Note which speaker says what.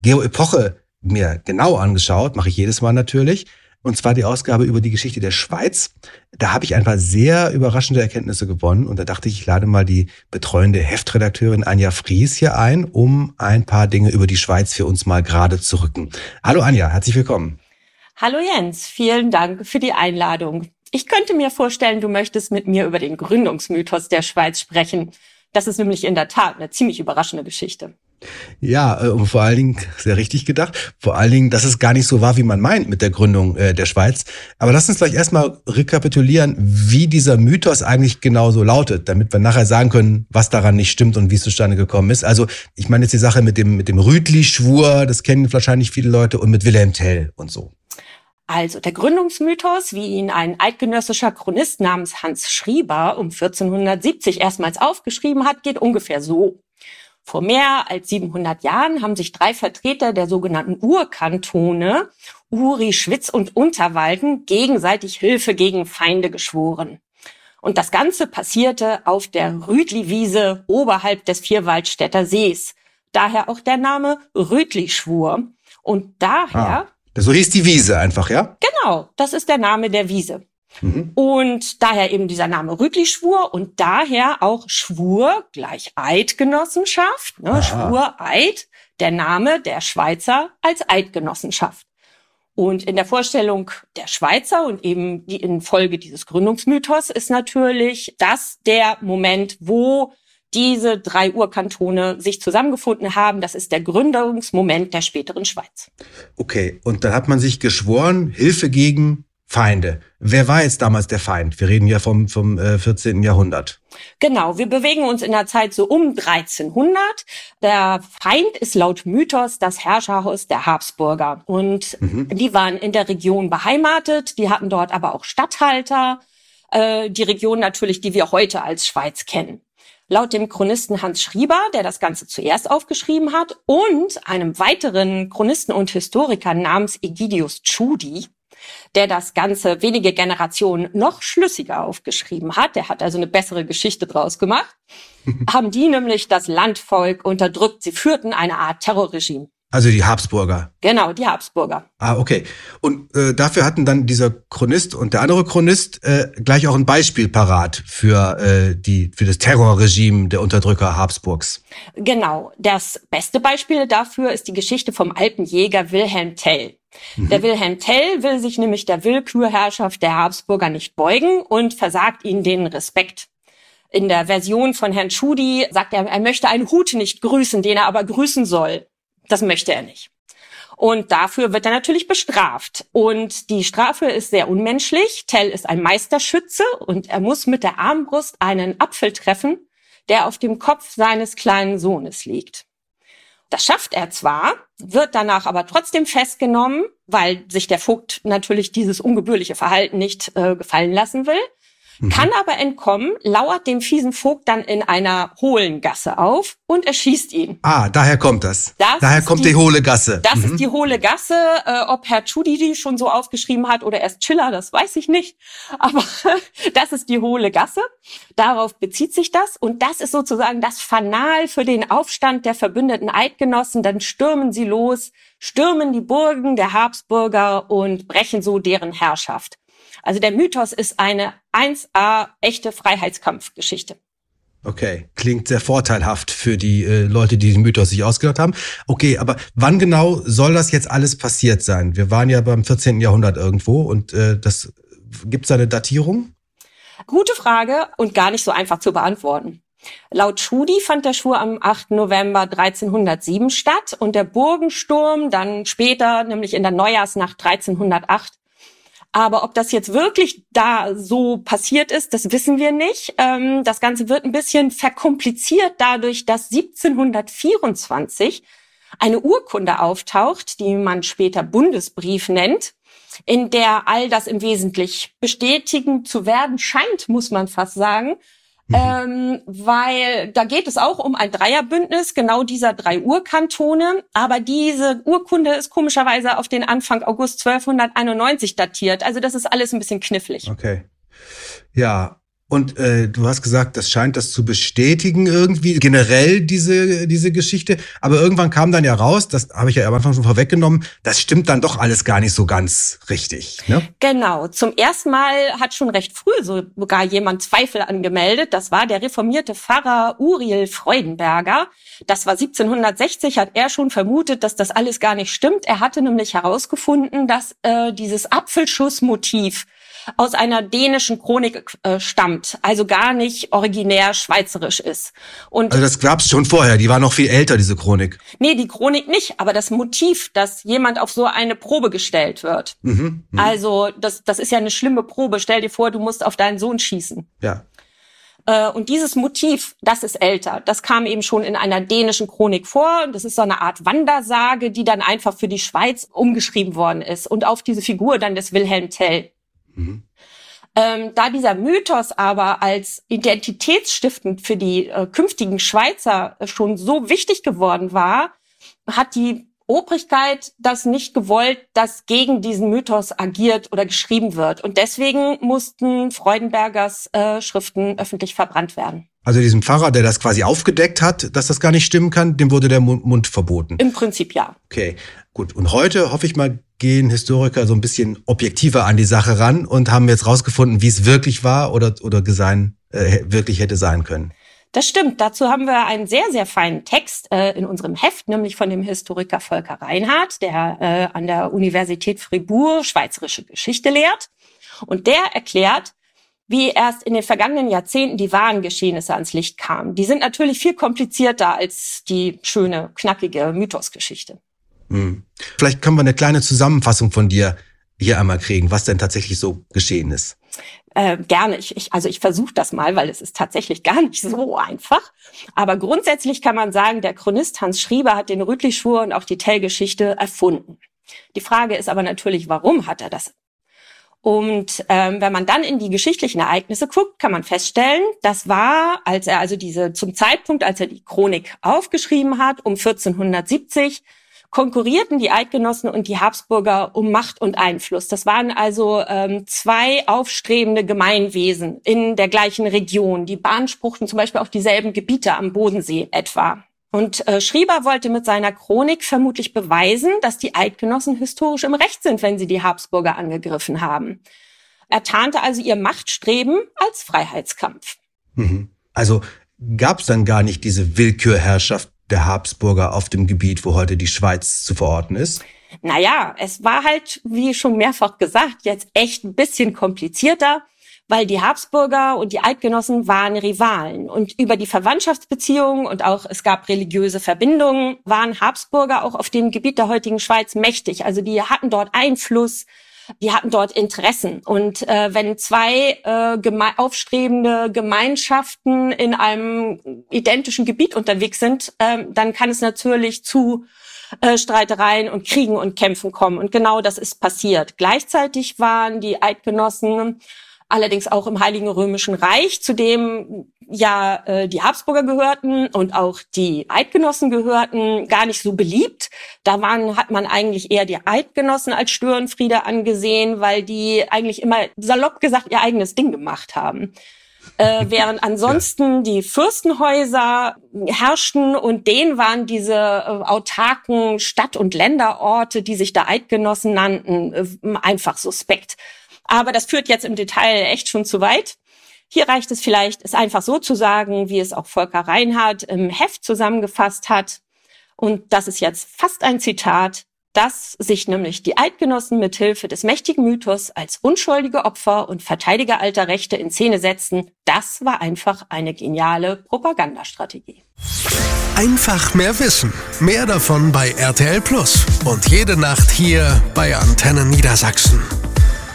Speaker 1: Geo-Epoche mir genau angeschaut, mache ich jedes Mal natürlich. Und zwar die Ausgabe über die Geschichte der Schweiz. Da habe ich ein paar sehr überraschende Erkenntnisse gewonnen. Und da dachte ich lade mal die betreuende Heftredakteurin Anja Fries hier ein, um ein paar Dinge über die Schweiz für uns mal gerade zu rücken. Hallo Anja, herzlich willkommen.
Speaker 2: Hallo Jens, vielen Dank für die Einladung. Ich könnte mir vorstellen, du möchtest mit mir über den Gründungsmythos der Schweiz sprechen. Das ist nämlich in der Tat eine ziemlich überraschende Geschichte.
Speaker 1: Ja, und vor allen Dingen, sehr richtig gedacht, vor allen Dingen, dass es gar nicht so war, wie man meint mit der Gründung der Schweiz. Aber lass uns gleich erstmal rekapitulieren, wie dieser Mythos eigentlich genau so lautet, damit wir nachher sagen können, was daran nicht stimmt und wie es zustande gekommen ist. Also ich meine jetzt die Sache mit dem Rütli-Schwur, das kennen wahrscheinlich viele Leute, und mit Wilhelm Tell und so.
Speaker 2: Also der Gründungsmythos, wie ihn ein eidgenössischer Chronist namens Hans Schrieber um 1470 erstmals aufgeschrieben hat, geht ungefähr so. Vor mehr als 700 Jahren haben sich 3 Vertreter der sogenannten Urkantone, Uri, Schwyz und Unterwalden, gegenseitig Hilfe gegen Feinde geschworen. Und das Ganze passierte auf der Rütli-Wiese oberhalb des Vierwaldstätter Sees. Daher auch der Name Rütli-Schwur. Und daher...
Speaker 1: So hieß die Wiese einfach, ja?
Speaker 2: Genau, das ist der Name der Wiese. Und daher eben dieser Name Rütli-Schwur und daher auch Schwur gleich Eidgenossenschaft, ne? Schwur, Eid, der Name der Schweizer als Eidgenossenschaft. Und in der Vorstellung der Schweizer und eben die in Folge dieses Gründungsmythos ist natürlich das der Moment, wo diese 3 Urkantone sich zusammengefunden haben. Das ist der Gründungsmoment der späteren Schweiz.
Speaker 1: Okay, und dann hat man sich geschworen, Hilfe gegen Feinde. Wer war jetzt damals der Feind? Wir reden ja vom 14. Jahrhundert.
Speaker 2: Genau, wir bewegen uns in der Zeit so um 1300. Der Feind ist laut Mythos das Herrscherhaus der Habsburger. Und die waren in der Region beheimatet, die hatten dort aber auch Statthalter. Die Region natürlich, die wir heute als Schweiz kennen. Laut dem Chronisten Hans Schrieber, der das Ganze zuerst aufgeschrieben hat, und einem weiteren Chronisten und Historiker namens Egidius Tschudi, der das Ganze wenige Generationen noch schlüssiger aufgeschrieben hat, der hat also eine bessere Geschichte draus gemacht, haben die nämlich das Landvolk unterdrückt. Sie führten eine Art Terrorregime.
Speaker 1: Also die Habsburger.
Speaker 2: Genau, die Habsburger.
Speaker 1: Okay. Und dafür hatten dann dieser Chronist und der andere Chronist gleich auch ein Beispiel parat für das Terrorregime der Unterdrücker Habsburgs.
Speaker 2: Genau. Das beste Beispiel dafür ist die Geschichte vom Alpenjäger Wilhelm Tell. Der Wilhelm Tell will sich nämlich der Willkürherrschaft der Habsburger nicht beugen und versagt ihnen den Respekt. In der Version von Herrn Tschudi sagt er möchte einen Hut nicht grüßen, den er aber grüßen soll. Das möchte er nicht. Und dafür wird er natürlich bestraft. Und die Strafe ist sehr unmenschlich. Tell ist ein Meisterschütze und er muss mit der Armbrust einen Apfel treffen, der auf dem Kopf seines kleinen Sohnes liegt. Das schafft er zwar, wird danach aber trotzdem festgenommen, weil sich der Vogt natürlich dieses ungebührliche Verhalten nicht gefallen lassen will. Kann aber entkommen, lauert dem fiesen Vogt dann in einer hohlen Gasse auf und erschießt ihn.
Speaker 1: Daher kommt das. Daher kommt die hohle Gasse.
Speaker 2: Das ist die hohle Gasse. Ob Herr Tschudi die schon so aufgeschrieben hat oder erst Schiller, das weiß ich nicht. Aber das ist die hohle Gasse. Darauf bezieht sich das. Und das ist sozusagen das Fanal für den Aufstand der verbündeten Eidgenossen. Dann stürmen sie los, stürmen die Burgen der Habsburger und brechen so deren Herrschaft. Also der Mythos ist eine 1A echte Freiheitskampfgeschichte.
Speaker 1: Okay, klingt sehr vorteilhaft für die Leute, die den Mythos sich ausgedacht haben. Okay, aber wann genau soll das jetzt alles passiert sein? Wir waren ja beim 14. Jahrhundert irgendwo und gibt's da eine Datierung?
Speaker 2: Gute Frage und gar nicht so einfach zu beantworten. Laut Tschudi fand der Schwur am 8. November 1307 statt und der Burgensturm dann später, nämlich in der Neujahrsnacht 1308. Aber ob das jetzt wirklich da so passiert ist, das wissen wir nicht. Das Ganze wird ein bisschen verkompliziert dadurch, dass 1724 eine Urkunde auftaucht, die man später Bundesbrief nennt, in der all das im Wesentlichen bestätigen zu werden scheint, muss man fast sagen. Weil da geht es auch um ein Dreierbündnis, genau dieser 3 Urkantone. Aber diese Urkunde ist komischerweise auf den Anfang August 1291 datiert. Also das ist alles ein bisschen knifflig.
Speaker 1: Okay. Ja, Und du hast gesagt, das scheint das zu bestätigen irgendwie, generell diese Geschichte. Aber irgendwann kam dann ja raus, das habe ich ja am Anfang schon vorweggenommen, das stimmt dann doch alles gar nicht so ganz richtig, ne?
Speaker 2: Genau. Zum ersten Mal hat schon recht früh sogar jemand Zweifel angemeldet. Das war der reformierte Pfarrer Uriel Freudenberger. Das war 1760, hat er schon vermutet, dass das alles gar nicht stimmt. Er hatte nämlich herausgefunden, dass dieses Apfelschussmotiv aus einer dänischen Chronik stammt, also gar nicht originär schweizerisch ist. Und
Speaker 1: Also das gab's schon vorher, die war noch viel älter, diese Chronik.
Speaker 2: nee, die Chronik nicht, aber das Motiv, dass jemand auf so eine Probe gestellt wird. Also das ist ja eine schlimme Probe. Stell dir vor, du musst auf deinen Sohn schießen.
Speaker 1: Ja.
Speaker 2: Und dieses Motiv, das ist älter. Das kam eben schon in einer dänischen Chronik vor. Das ist so eine Art Wandersage, die dann einfach für die Schweiz umgeschrieben worden ist. Und auf diese Figur dann des Wilhelm Tell. Da dieser Mythos aber als identitätsstiftend für die künftigen Schweizer schon so wichtig geworden war, hat die Obrigkeit das nicht gewollt, dass gegen diesen Mythos agiert oder geschrieben wird. Und deswegen mussten Freudenbergers Schriften öffentlich verbrannt werden.
Speaker 1: Also diesem Pfarrer, der das quasi aufgedeckt hat, dass das gar nicht stimmen kann, dem wurde der Mund verboten.
Speaker 2: Im Prinzip ja.
Speaker 1: Okay, gut. Und heute, hoffe ich mal, gehen Historiker so ein bisschen objektiver an die Sache ran und haben jetzt rausgefunden, wie es wirklich war oder wirklich hätte sein können.
Speaker 2: Das stimmt. Dazu haben wir einen sehr, sehr feinen Text in unserem Heft, nämlich von dem Historiker Volker Reinhardt, der an der Universität Fribourg schweizerische Geschichte lehrt. Und der erklärt, wie erst in den vergangenen Jahrzehnten die wahren Geschehnisse ans Licht kamen. Die sind natürlich viel komplizierter als die schöne, knackige Mythosgeschichte.
Speaker 1: Vielleicht können wir eine kleine Zusammenfassung von dir hier einmal kriegen, was denn tatsächlich so geschehen ist.
Speaker 2: Gerne. Ich versuche das mal, weil es ist tatsächlich gar nicht so einfach. Aber grundsätzlich kann man sagen, der Chronist Hans Schrieber hat den Rütli-Schwur und auch die Tell-Geschichte erfunden. Die Frage ist aber natürlich, warum hat er das? Und wenn man dann in die geschichtlichen Ereignisse guckt, kann man feststellen, das war, als er also zum Zeitpunkt, als er die Chronik aufgeschrieben hat, um 1470, konkurrierten die Eidgenossen und die Habsburger um Macht und Einfluss. Das waren also zwei aufstrebende Gemeinwesen in der gleichen Region. Die beanspruchten zum Beispiel auch dieselben Gebiete am Bodensee etwa. Und Schrieber wollte mit seiner Chronik vermutlich beweisen, dass die Eidgenossen historisch im Recht sind, wenn sie die Habsburger angegriffen haben. Er tarnte also ihr Machtstreben als Freiheitskampf.
Speaker 1: Also gab es dann gar nicht diese Willkürherrschaft der Habsburger auf dem Gebiet, wo heute die Schweiz zu verorten ist?
Speaker 2: Naja, es war halt, wie schon mehrfach gesagt, jetzt echt ein bisschen komplizierter, weil die Habsburger und die Eidgenossen waren Rivalen. Und über die Verwandtschaftsbeziehungen und auch es gab religiöse Verbindungen, waren Habsburger auch auf dem Gebiet der heutigen Schweiz mächtig. Also die hatten dort Einfluss, die hatten dort Interessen. Und wenn zwei aufstrebende Gemeinschaften in einem identischen Gebiet unterwegs sind, dann kann es natürlich zu Streitereien und Kriegen und Kämpfen kommen. Und genau das ist passiert. Gleichzeitig waren die Eidgenossen allerdings auch im Heiligen Römischen Reich, zu dem ja die Habsburger gehörten und auch die Eidgenossen gehörten, gar nicht so beliebt. Da hat man eigentlich eher die Eidgenossen als Störenfriede angesehen, weil die eigentlich immer salopp gesagt ihr eigenes Ding gemacht haben. Während ansonsten die Fürstenhäuser herrschten und denen waren diese autarken Stadt- und Länderorte, die sich da Eidgenossen nannten, einfach suspekt. Aber das führt jetzt im Detail echt schon zu weit. Hier reicht es vielleicht, es einfach so zu sagen, wie es auch Volker Reinhardt im Heft zusammengefasst hat. Und das ist jetzt fast ein Zitat, dass sich nämlich die Eidgenossen mit Hilfe des mächtigen Mythos als unschuldige Opfer und Verteidiger alter Rechte in Szene setzten. Das war einfach eine geniale Propagandastrategie.
Speaker 3: Einfach mehr Wissen. Mehr davon bei RTL Plus. Und jede Nacht hier bei Antenne Niedersachsen.